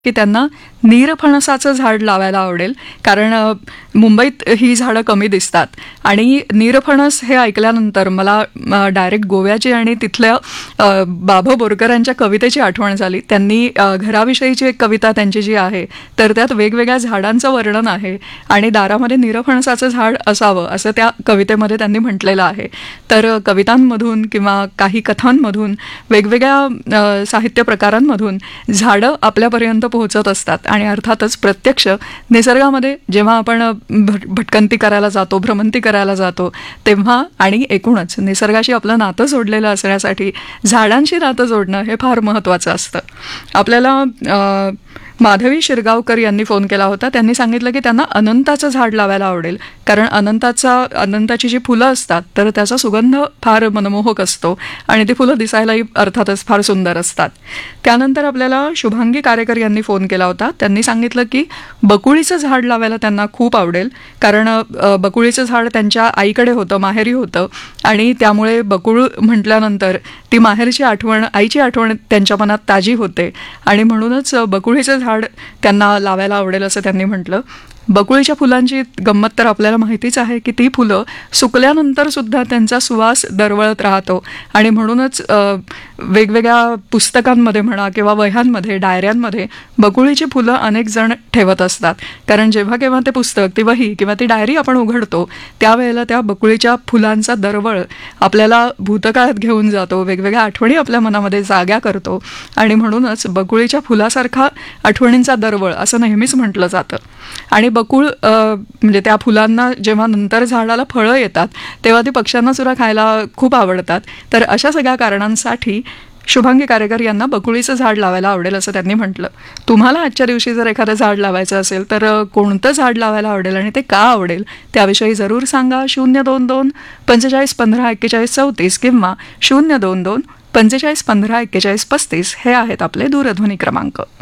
की त्यांना नीरफणसाचं झाड लावायला आवडेल, कारण मुंबईत ही झाडं कमी दिसतात. आणि नीरफणस हे ऐकल्यानंतर मला डायरेक्ट गोव्याची आणि तिथल्या बाभा बोरकरांच्या कवितेची आठवण झाली. त्यांनी घराविषयीची एक कविता त्यांची जी आहे, तर त्यात वेगवेगळ्या झाडांचं वर्णन आहे आणि दारामध्ये नीरफणसाचं झाड असावं असं त्या कवितेमध्ये त्यांनी म्हटलेलं आहे. तर कवितांमधून किंवा काही कथांमधून वेगवेगळ्या साहित्य प्रकारांमधून झाडं आपल्यापर्यंत पोहोचत असतात. आणि अर्थातच प्रत्यक्ष निसर्गामध्ये जेव्हा आपण भटकंती करायला जातो, भ्रमंती करायला जातो, तेव्हा आणि एकूणच निसर्गाशी आपलं नातं जोडलेलं असण्यासाठी झाडांशी नातं जोडणं हे फार महत्त्वाचं असतं. आपल्याला माधवी शिरगावकर यांनी फोन केला होता. त्यांनी सांगितलं की त्यांना अनंताचं झाड लावायला आवडेल, कारण अनंताची जी फुलं असतात तर त्याचा सुगंध फार मनमोहक असतो आणि ती फुलं दिसायलाही अर्थातच फार सुंदर असतात. त्यानंतर आपल्याला शुभांगी कारेकर यांनी फोन केला होता. त्यांनी सांगितलं की बकुळीचं झाड लावायला त्यांना खूप आवडेल, कारण बकुळीचं झाड त्यांच्या आईकडे होतं, माहेरी होतं आणि त्यामुळे बकुळ म्हटल्यानंतर ती माहेरची आठवण, आईची आठवण त्यांच्या मनात ताजी होते आणि म्हणूनच बकुळीचं झाड त्यांना लावायला आवडेल असं त्यांनी म्हटलं. बकुळीच्या फुलांची गंमत तर आपल्याला माहितीच आहे की ती फुलं सुकल्यानंतर सुद्धा त्यांचा सुवास दरवळत राहतो आणि म्हणूनच वेगवेगळ्या पुस्तकांमध्ये म्हणा किंवा वह्यांमध्ये, डायऱ्यांमध्ये बकुळीची फुलं अनेक जण ठेवत असतात, कारण जेव्हा केव्हा ते पुस्तक, ती वही किंवा ती डायरी आपण उघडतो त्यावेळेला त्या बकुळीच्या फुलांचा दरवळ आपल्याला भूतकाळात घेऊन जातो, वेगवेगळ्या आठवणी आपल्या मनामध्ये जाग्या करतो आणि म्हणूनच बकुळीच्या फुलासारखा आठवणींचा दरवळ असं नेहमीच म्हटलं जातं. आणि बकुळ म्हणजे त्या फुलांना जेव्हा नंतर झाडाला फळं येतात तेव्हा ती पक्ष्यांना सुद्धा खायला खूप आवडतात. तर अशा सगळ्या कारणांसाठी शुभांगी कारेकर यांना बकुळीचं झाड लावायला आवडेल असं त्यांनी म्हटलं. तुम्हाला आजच्या दिवशी जर एखादं झाड लावायचं असेल तर कोणतं झाड लावायला आवडेल आणि ते का आवडेल त्याविषयी जरूर सांगा. 022 45 15 41 34 किंवा 022 45 15 41 35 हे आहेत आपले दूरध्वनी क्रमांक.